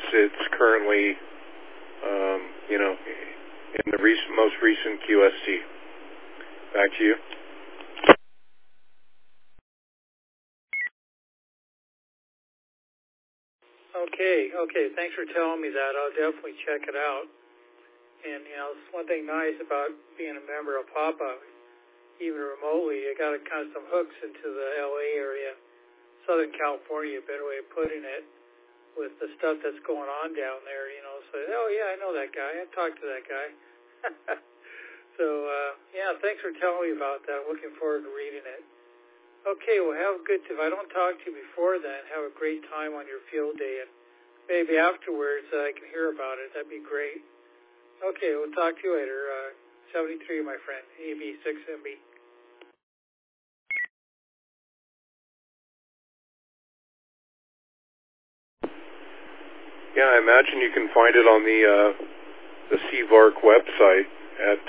it's currently, in the most recent QST. Back to you. Okay. Thanks for telling me that. I'll definitely check it out. And, it's one thing nice about being a member of PAPA, even remotely. I got kind of some hooks into the LA area, Southern California, a better way of putting it, with the stuff that's going on down there, So, I know that guy. I've talked to that guy. So, thanks for telling me about that. I'm looking forward to reading it. Okay, well, if I don't talk to you before then, have a great time on your field day, and maybe afterwards I can hear about it. That'd be great. Okay, we'll talk to you later. 73, my friend, AB6MB. Yeah, I imagine you can find it on the CVARC website at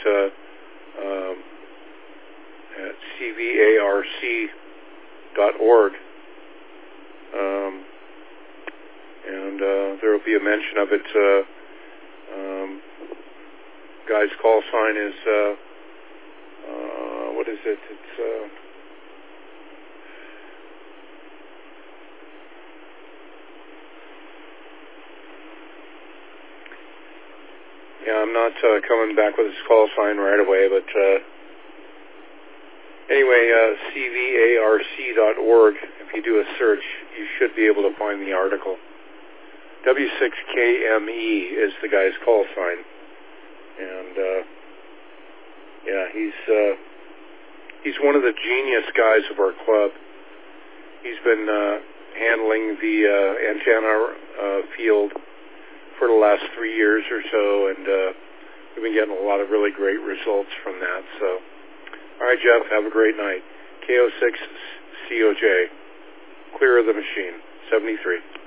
cvarc.org. And there will be a mention of it. Guy's call sign is, what is it? It's, I'm not coming back with his call sign right away, but anyway, cvarc.org, if you do a search, you should be able to find the article. W6KME is the guy's call sign. And, he's one of the genius guys of our club. He's been handling the antenna field for the last 3 years or so, and we've been getting a lot of really great results from that. So, all right, Jeff, have a great night. KO6COJ, clear of the machine, 73.